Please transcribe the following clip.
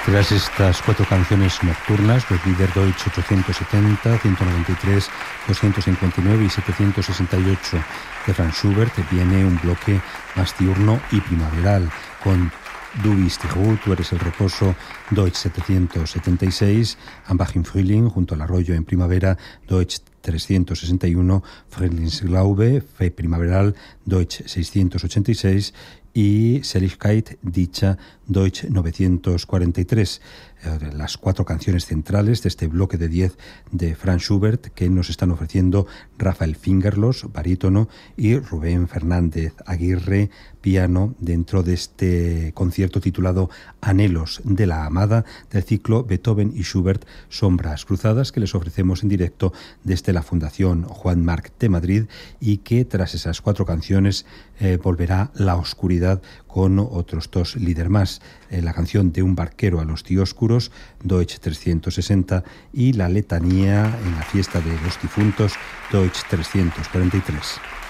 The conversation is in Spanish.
Tras estas 4 canciones nocturnas, los Lieder Deutsch 870, 193, 259 y 768 de Franz Schubert, viene un bloque más diurno y primaveral, con Du bist die Ruhe, tú eres el reposo, Deutsch 776, Am Bach im Frühling, junto al arroyo en primavera, Deutsch 361, Frühlingsglaube, fe primaveral, Deutsch 686 y Seligkeit, dicha, Deutsch 943. Las 4 canciones centrales de este bloque de 10 de Franz Schubert que nos están ofreciendo Rafael Fingerlos, barítono, y Rubén Fernández Aguirre, piano, dentro de este concierto titulado Anhelos de la Amada, del ciclo Beethoven y Schubert, Sombras Cruzadas, que les ofrecemos en directo desde la Fundación Juan Marc de Madrid, y que tras esas 4 canciones volverá La Oscuridad con otros 2 Lieder más, la canción de un barquero a los dioscuros, Deutsch 360, y la letanía en la fiesta de los difuntos, Deutsch 343.